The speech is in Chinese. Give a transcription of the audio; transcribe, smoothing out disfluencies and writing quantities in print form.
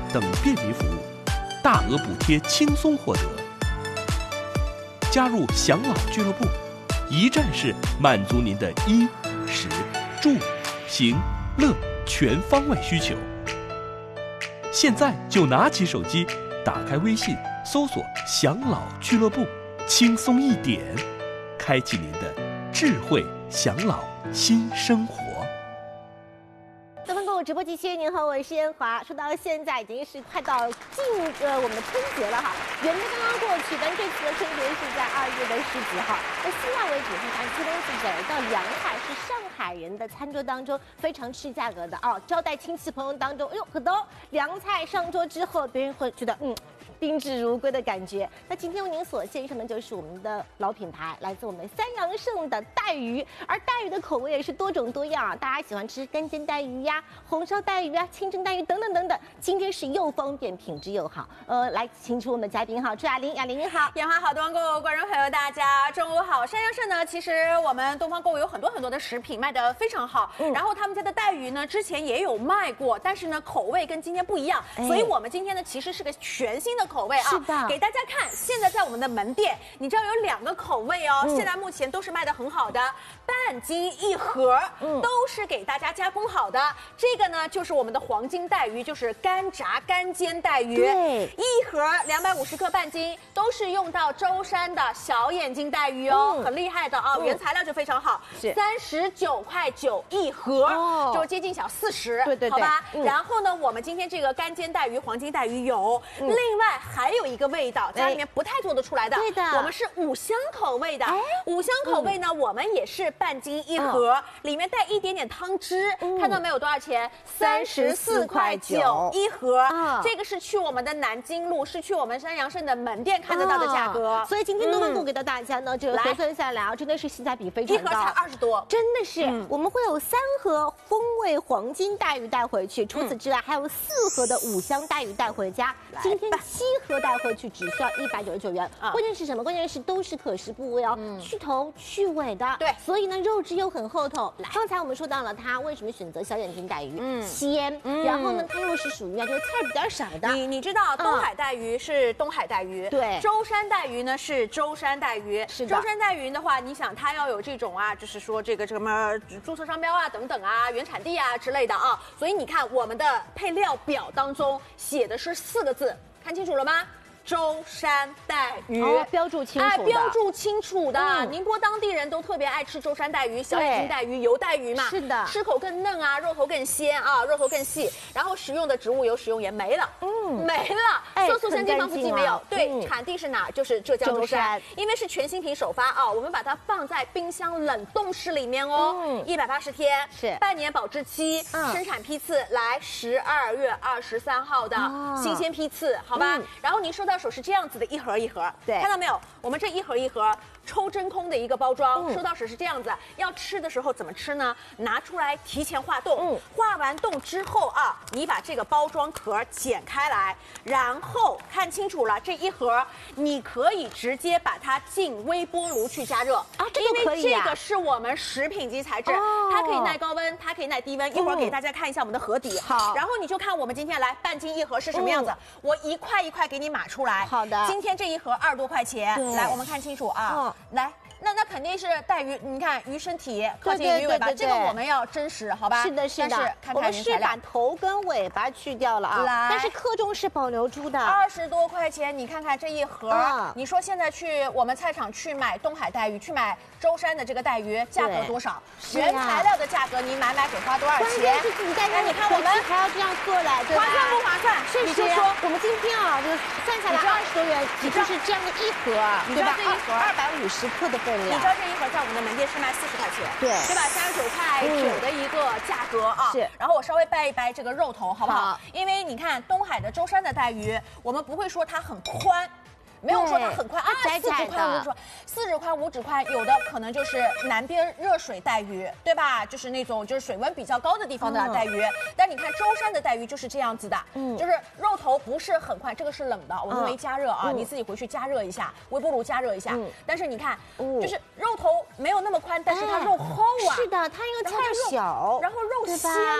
等便民服务，大额补贴轻松获得。加入享老俱乐部，一站式满足您的衣、食、住、行、乐全方位需求。现在就拿起手机，打开微信，搜索“享老俱乐部”，轻松一点，开启您的智慧享老新生活。 东方购物直播继续，您好，我是燕华。说到现在，已经是快到近我们的春节了哈，元旦刚刚过去，但这次的春节是在2月的10几号。那现在为止，看吃东西走到凉菜是上海人的餐桌当中非常吃价格的哦，招待亲戚朋友当中，哎呦，可都凉菜上桌之后，别人会觉得宾至如归的感觉。那今天为您所献上的就是我们的老品牌，来自我们三阳盛的带鱼，而带鱼的口味也是多种多样啊，大家喜欢吃干煎带鱼呀、红烧带鱼啊、清蒸带鱼等等等等。今天是又方便，品质又好。来请出我们嘉宾哈，朱雅玲，雅玲你好。 燕华好，东方购物观众朋友大家中午好。三阳盛呢，其实我们东方购物有很多的食品卖得非常好，然后他们家的带鱼呢，之前也有卖过，但是呢口味跟今天不一样，所以我们今天呢其实是个全新的口味啊， 是的， 给大家看。现在在我们的门店，你知道有2个口味哦，现在目前都是卖得很好的，半斤1盒，都是给大家加工好的。这个呢就是我们的黄金带鱼，就是干炸干煎带鱼， 对 ，1盒250克半斤，都是用到舟山的小眼睛带鱼哦，很厉害的啊，原材料就非常好，39.9块1盒，就接近小40， 对， 好吧。然后呢，我们今天这个干煎带鱼、黄金带鱼有，另外还有一个味道，家里面不太做得出来的， 对的， 我们是5香口味的，5香口味呢，我们也是半斤1盒，里面带一点点汤汁，看到没有？多少钱？34.9块1盒，这个是去我们的南京路，是去我们三阳盛的门店看得到的价格。 所以今天东方购给到大家呢，这个核算下来啊，真的是性价比非常高， 一盒才20多， 真的是。我们会有3盒风味黄金带鱼带回去，除此之外还有4盒的5香带鱼带回家。今天7盒带回去只需要199元。关键是什么？关键是都是可食部位哦，去头去尾的。 对， 所以呢肉质又很厚透。刚才我们说到了它为什么选择小眼睛带鱼，鲜，然后呢它又是属于这个刺儿比较少的。 你知道东海带鱼是东海带鱼， 对， 舟山带鱼呢是舟山带鱼。 是的， 舟山带鱼的话，你想它要有这种啊，就是说这个什么注册商标啊等等啊，原产地啊之类的啊，所以你看我们的配料表当中写的是4个字，看清楚了吗？舟山带鱼， 标注清楚的， 标注清楚的。宁波当地人都特别爱吃舟山带鱼、小眼睛带鱼、油带鱼嘛， 是的， 吃口更嫩啊，肉头更鲜啊，肉头更细。然后食用的植物油、食用盐没了，没了，色素、香精、防腐剂没有。对，产地是哪？就是浙江舟山，因为是全新品首发啊，我们把它放在冰箱冷冻室里面哦，180天， 是半年保质期，生产批次来12月23号的新鲜批次，好吧？然后您收到手是这样子的，一盒一盒， 对， 看到没有？我们这一盒一盒抽真空的一个包装，收到手是这样子。要吃的时候怎么吃呢？拿出来提前化冻，化完冻之后啊，你把这个包装壳剪开来，然后看清楚了，这一盒你可以直接把它进微波炉去加热啊，这个可以啊， 因为这个是我们食品级材质，它可以耐高温，它可以耐低温。一会儿给大家看一下我们的盒底， 好， 然后你就看我们今天来半斤1盒是什么样子，我一块一块给你码出来。 好的， 今天这一盒20多块钱，来我们看清楚啊，来。那肯定是带鱼，你看鱼身体靠近鱼尾巴，这个我们要真实，好吧？ 是的，是的。 看我们是把头跟尾巴去掉了啊，但是克重是保留住的。 20多块钱，你看看这一盒，你说现在去我们菜场去买东海带鱼，去买舟山的这个带鱼，价格多少？原材料的价格你买给花多少钱？ 是自己带上，你看我们还要这样过来，对吧？ 划算不划算？ 你就说我们今天啊，就算下来20多元，也就是这样的一盒，对吧？这一盒250克的分量。 你知道这一盒在我们的门店是卖40块钱，对吧？39.9块的一个价格啊。 是。 然后我稍微掰一掰这个肉头，好不好？因为你看东海的舟山的带鱼，我们不会说它很宽。没有说它很宽啊，4指宽，5指宽，4指宽5指宽，有的可能就是南边热水带鱼，对吧？就是那种就是水温比较高的地方的带鱼。但你看舟山的带鱼就是这样子的，就是肉头不是很宽，这个是冷的，我们没加热啊，你自己回去加热一下，微波炉加热一下。但是你看，就是肉头没有那么宽，但是它肉厚啊。 是的，它一个菜小， 然后肉鲜。